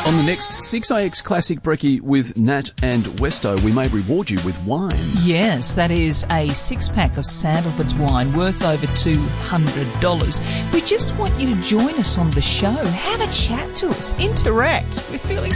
On the next 6AX Classic Brekkie with Nat and Westo, we may reward you with wine. Yes, that is a 6-pack of Sandalwood's wine worth over $200. We just want you to join us on the show. Have a chat to us. Interact. We're feeling